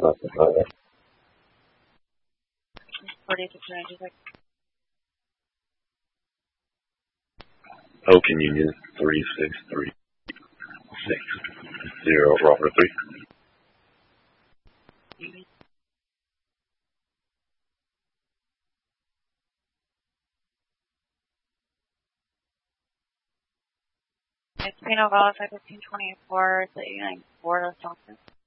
Open Union 36360, Robert 3. It's Pino Valley 1524, the 894 of Stockton.